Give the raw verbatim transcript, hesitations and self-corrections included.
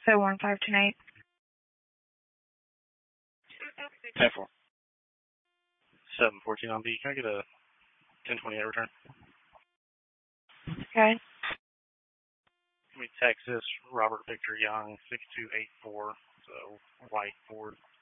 So one five two eight. ten four. seven fourteen on B. Can I get a ten twenty-eight return? Okay. Give me Texas, Robert Victor Young, six two eight four. So, white Ford.